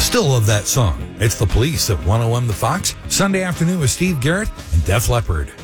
Still love that song. It's The Police at 101 The Fox, Sunday afternoon with Steve Garrett and Def Leppard.